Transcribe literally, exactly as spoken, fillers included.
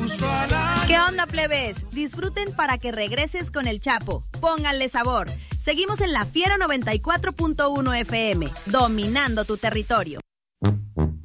¿Qué onda, plebes? Disfruten para que regreses con el Chapo. Pónganle sabor. Seguimos en La Fiera noventa y cuatro punto uno F M, dominando tu territorio.